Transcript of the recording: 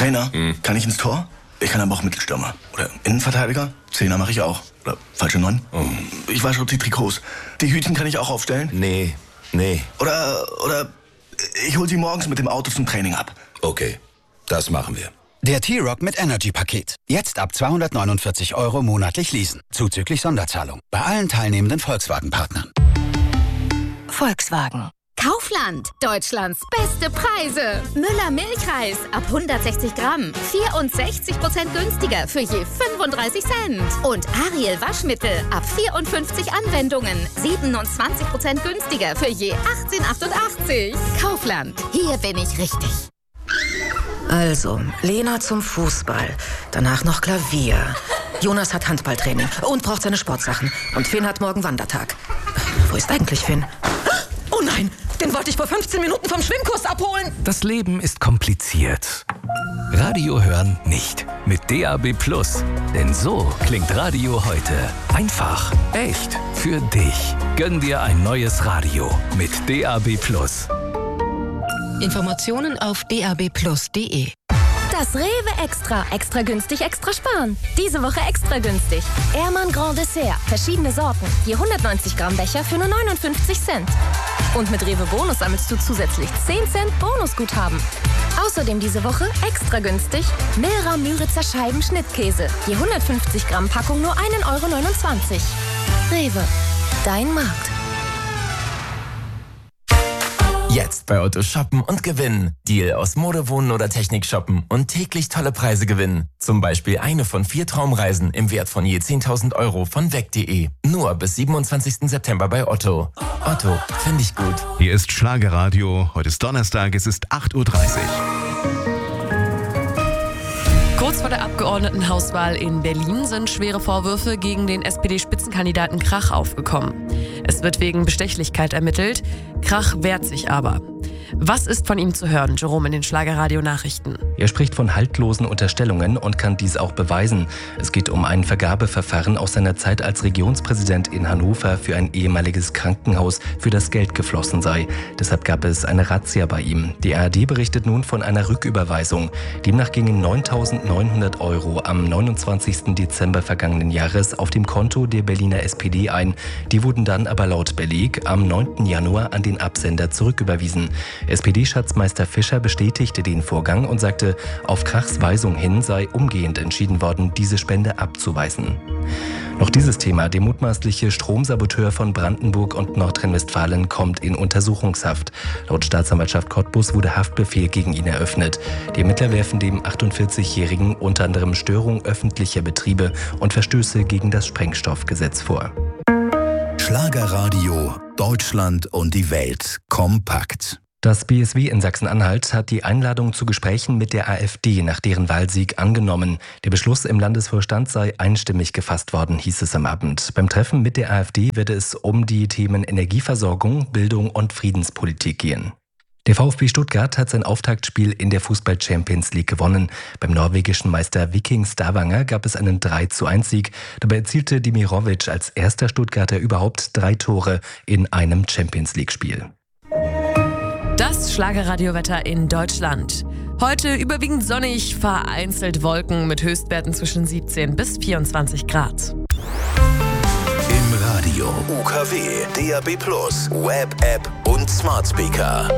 Trainer, kann ich ins Tor? Ich kann aber auch Mittelstürmer. Oder Innenverteidiger? Zehner mache ich auch. Oder falsche 9. Ich wasche auch die Trikots. Die Hütchen kann ich auch aufstellen? Nee. Oder ich hol sie morgens mit dem Auto zum Training ab. Okay, das machen wir. Der T-Rock mit Energy-Paket. Jetzt ab 249 € monatlich leasen. Zuzüglich Sonderzahlung. Bei allen teilnehmenden Volkswagen-Partnern. Volkswagen. Kaufland. Deutschlands beste Preise. Müller Milchreis ab 160 Gramm. 64% günstiger für je 35 Cent. Und Ariel Waschmittel ab 54 Anwendungen. 27% günstiger für je 18,88. Kaufland. Hier bin ich richtig. Also, Lena zum Fußball, danach noch Klavier. Jonas hat Handballtraining und braucht seine Sportsachen. Und Finn hat morgen Wandertag. Wo ist eigentlich Finn? Oh nein, den wollte ich vor 15 Minuten vom Schwimmkurs abholen. Das Leben ist kompliziert. Radio hören nicht. Mit DAB+. Denn so klingt Radio heute. Einfach, echt, für dich. Gönn dir ein neues Radio mit DAB+. Informationen auf dabplus.de. Das Rewe Extra. Extra günstig, extra sparen. Diese Woche extra günstig. Ehrmann Grand Dessert. Verschiedene Sorten. Je 190 Gramm Becher für nur 59 Cent. Und mit Rewe Bonus sammelst du zusätzlich 10 Cent Bonusguthaben. Außerdem diese Woche extra günstig Milra Müritzer Scheiben Schnittkäse. Je 150 Gramm Packung nur 1,29 €. Rewe. Dein Markt. Jetzt bei Otto shoppen und gewinnen. Deal aus Mode, Wohnen oder Technik shoppen und täglich tolle Preise gewinnen. Zum Beispiel eine von 4 Traumreisen im Wert von je 10.000 € von weg.de. Nur bis 27. September bei Otto. Otto, finde ich gut. Hier ist Schlagerradio. Heute ist Donnerstag, es ist 8:30 Uhr. Kurz vor der Abgeordnetenhauswahl in Berlin sind schwere Vorwürfe gegen den SPD-Spitzenkandidaten Krach aufgekommen. Es wird wegen Bestechlichkeit ermittelt. Krach wehrt sich aber. Was ist von ihm zu hören, Jerome, in den Schlagerradio-Nachrichten? Er spricht von haltlosen Unterstellungen und kann dies auch beweisen. Es geht um ein Vergabeverfahren aus seiner Zeit als Regionspräsident in Hannover für ein ehemaliges Krankenhaus, für das Geld geflossen sei. Deshalb gab es eine Razzia bei ihm. Die ARD berichtet nun von einer Rücküberweisung. Demnach gingen 9.900 € am 29. Dezember vergangenen Jahres auf dem Konto der Berliner SPD ein. Die wurden dann aber laut Beleg am 9. Januar an den Absender zurücküberwiesen. SPD-Schatzmeister Fischer bestätigte den Vorgang und sagte, auf Krachs Weisung hin sei umgehend entschieden worden, diese Spende abzuweisen. Noch dieses Thema, der mutmaßliche Stromsaboteur von Brandenburg und Nordrhein-Westfalen kommt in Untersuchungshaft. Laut Staatsanwaltschaft Cottbus wurde Haftbefehl gegen ihn eröffnet. Die Ermittler werfen dem 48-Jährigen unter anderem Störung öffentlicher Betriebe und Verstöße gegen das Sprengstoffgesetz vor. Schlagerradio. Deutschland und die Welt. Kompakt. Das BSW in Sachsen-Anhalt hat die Einladung zu Gesprächen mit der AfD nach deren Wahlsieg angenommen. Der Beschluss im Landesvorstand sei einstimmig gefasst worden, hieß es am Abend. Beim Treffen mit der AfD werde es um die Themen Energieversorgung, Bildung und Friedenspolitik gehen. Der VfB Stuttgart hat sein Auftaktspiel in der Fußball-Champions League gewonnen. Beim norwegischen Meister Viking Stavanger gab es einen 3:1-Sieg. Dabei erzielte Demirovic als erster Stuttgarter überhaupt 3 Tore in einem Champions-League-Spiel. Das Schlagerradiowetter in Deutschland. Heute überwiegend sonnig, vereinzelt Wolken mit Höchstwerten zwischen 17 bis 24 Grad. Im Radio. UKW, DAB+, Web-App und Smart Speaker.